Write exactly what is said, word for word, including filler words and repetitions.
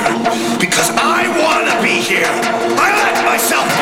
Because I want to be here. I let myself